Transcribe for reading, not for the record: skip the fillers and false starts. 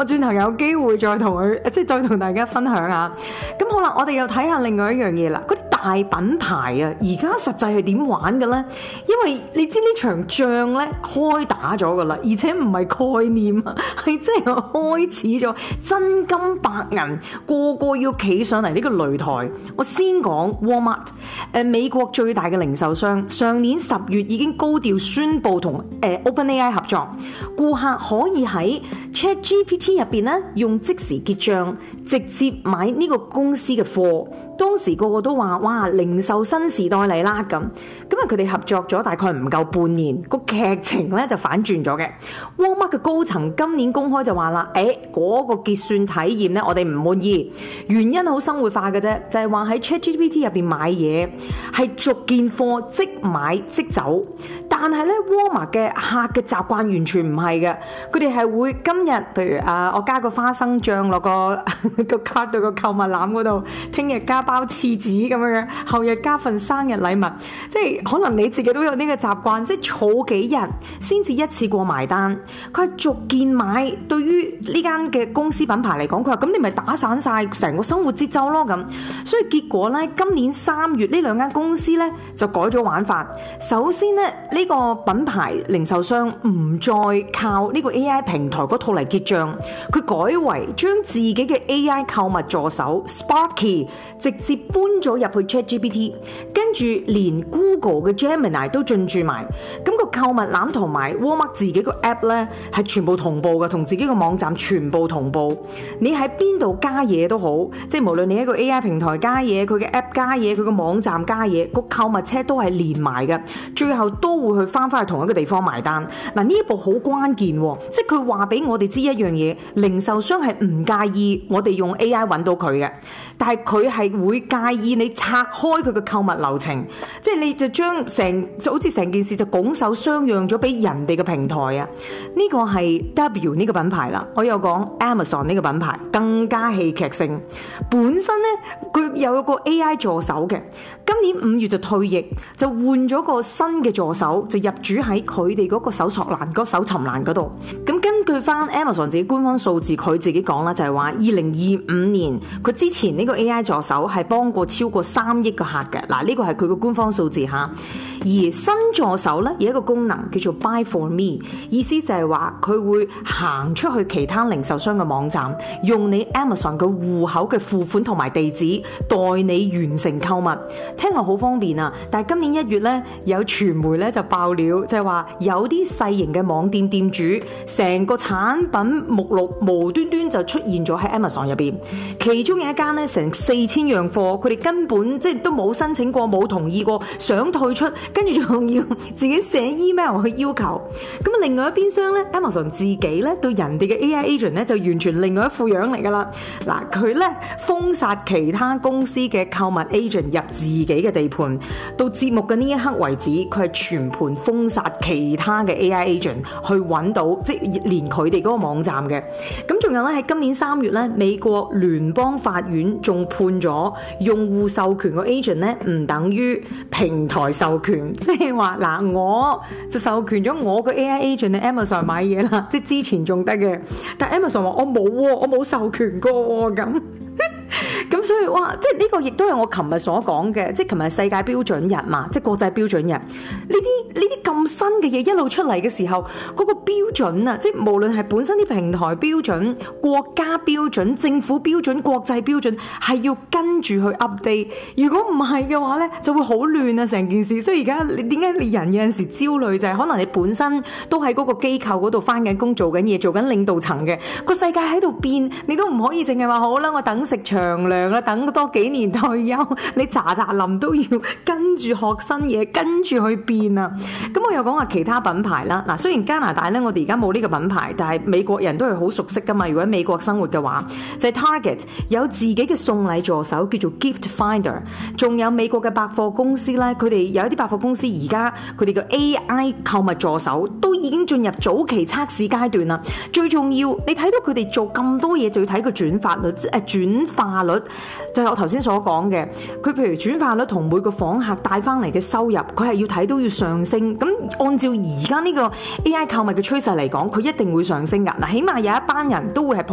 我轉頭有機會再同佢，即係再同大家分享下。咁好啦，我哋又睇下另外一樣嘢啦。嗰啲大品牌啊，而家實際係點玩嘅咧？因為你知呢場仗咧開打咗噶啦，而且唔係概念啊，係真係開始咗，真金白銀，個個要企上嚟呢個擂台。我先講 Walmart， 美國最大嘅零售商，上年10月已經高調宣布同OpenAI 合作，顧客可以喺 ChatGPT 入邊咧用即時結帳，直接買呢個公司嘅貨。當時個個都話：哇，零售新時代嚟啦咁。咁啊，佢哋合作咗大概唔夠半年，個劇情咧就反轉咗嘅。Walmart 嘅高層今年公開就話啦：嗰個結算體驗咧，我哋唔滿意，原因好生活化嘅啫，就係話喺 ChatGPT 入邊買嘢係逐件貨即買即走。但係咧 Walmart 嘅客嘅習慣完全唔係嘅，佢哋係會今日譬如我加個花生醬落個卡到個購物籃嗰度，聽日加包廁紙咁樣，後日加份生日禮物，即係可能你自己都有呢個習慣，即係儲幾日先至一次過埋單。佢係逐件買，對於呢間嘅公司品牌嚟講，佢話咁你咪打散晒成個生活節奏咯咁。所以結果咧，今年3月呢兩間公司咧就改咗玩法。首先咧，呢個品牌零售商唔再靠呢個 AI 平台嗰套嚟結帳，佢改為將自己嘅 AI 購物助手 Sparky 直接搬咗入去 ChatGPT， 跟住連 Google 嘅 Gemini 都進駐埋。咁個購物籃同埋 Walmart 自己個 app 咧係全部同步嘅，同自己個網站全部同步。你喺邊度加嘢都好，即係無論你喺個 AI 平台加嘢，佢嘅 app 加嘢，佢個網站加嘢，個購物車都係連埋嘅，最後都會去翻去同一個地方埋單。嗱，呢一步好關鍵喎，即係佢話俾我哋知一樣嘢，零售商係唔介意我哋用 AI 揾到佢嘅，但係佢係會介意你拆開佢嘅購物流程，即係你就將好似成件事就拱手相讓咗俾人哋嘅平台啊。呢個係 W 呢個品牌啦，我又講 Amazon 呢個品牌更加戲劇性。本身咧佢有個 AI 助手嘅，今年5月就退役，就換咗個新嘅助手，就入主喺佢哋嗰個搜索欄、嗰搜尋欄嗰度。咁根據翻 Amazon 自己官方數字，佢自己講啦，就係話2025年佢之前呢個 AI 助手係幫過超過3億個客嘅。嗱，呢個係佢個官方數字嚇。而新助手咧有一個功能叫做 Buy for Me， 意思就係話佢會行出去其他零售商嘅網站，用你 Amazon 嘅戶口嘅付款同埋地址代你完成購物。聽落好方便啊！但係今年1月咧，有傳媒咧就爆料，就係話有啲細型嘅網店店主，成個產品目錄無端端就出現咗喺 Amazon 入邊。其中有一間咧成4000樣貨，佢哋根本即係都冇申請過、冇同意過，想退出，跟住仲要自己寫 email 去要求。咁另外一邊廂咧 ，Amazon 自己咧對人哋嘅 AI agent 咧就完全另外一副樣嚟㗎啦。嗱，佢咧封殺其他公司嘅購物 agent 入自己嘅地盤，到節目嘅呢一刻為止，佢係全盤封殺其他嘅 AI agent 去揾到，即係連佢哋嗰個網站嘅。咁仲有咧喺今年3月咧，美國聯邦法院仲判咗用戶授權個 agent 咧唔等於平台授權，即係話嗱，我就授權咗我個 AI agent 喺 Amazon 買嘢啦，即係之前仲得嘅，但 Amazon 話我冇喎，我冇授權過喎咁。咁所以哇，即係呢個亦都係我琴日所講嘅，即係琴日世界標準日嘛，即係國際標準日。呢啲咁新嘅嘢一路出嚟嘅時候，嗰個標準啊，即係無論係本身啲平台標準、國家標準、政府標準、國際標準，係要跟住去 update。如果唔係嘅話咧，就會好亂啊成件事。所以而家你點解你人有陣時焦慮就係可能你本身都喺嗰個機構嗰度返緊工、做緊嘢、做緊領導層嘅，個世界喺度變，你都唔可以淨係話好啦，我等食長糧啦，等多幾年退休，你喳臨都要跟住學新嘢，跟住去變啊！咁我又講下其他品牌啦。嗱，雖然加拿大咧，我哋而家冇呢個品牌，但係美國人都係好熟悉噶嘛。如果喺美國生活嘅話，就係 Target 有自己嘅送禮助手叫做 Gift Finder， 仲有美國嘅百貨公司咧，佢哋有一啲百貨公司而家佢哋嘅 AI 購物助手都已經進入早期測試階段啦。最重要，你睇到佢哋做咁多嘢，就要睇個轉化率，就係我頭先所講嘅。佢譬如轉化率同每個訪客帶翻嚟嘅收入，佢係要睇到要上升。咁按照而家呢個 AI 購物嘅趨勢嚟講，佢一定會上升㗎。嗱，起碼有一班人都會係